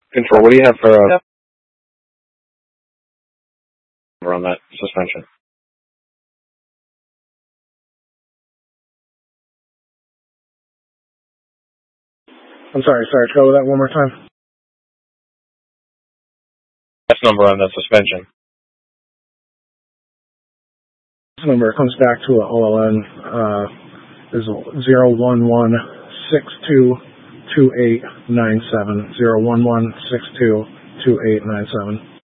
Control, what do you have for on that suspension? I'm sorry, try that one more time. That's number on the suspension. This number comes back to an OLN is 011622897. 011622897.